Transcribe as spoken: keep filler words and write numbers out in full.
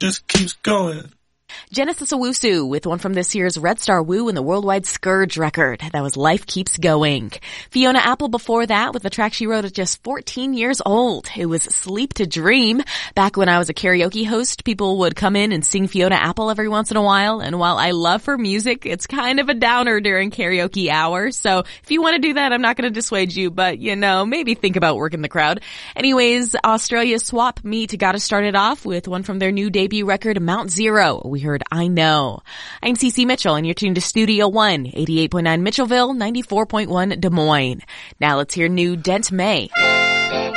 just keeps going. Genesis Owusu with one from this year's Red Star Woo and the Worldwide Scourge record. That was Life Keeps Going. Fiona Apple before that with a track she wrote at just fourteen years old. It was Sleep to Dream. Back when I was a karaoke host, people would come in and sing Fiona Apple every once in a while. And while I love her music, it's kind of a downer during karaoke hour. So if you want to do that, I'm not going to dissuade you, but you know, maybe think about working the crowd. Anyways, Australia's Swap Meet got us started off with one from their new debut record, Mount Zero. We heard I Know. I'm Cece Mitchell and you're tuned to Studio One, eighty-eight point nine Mitchellville, ninety-four point one Des Moines. Now let's hear new Dent May.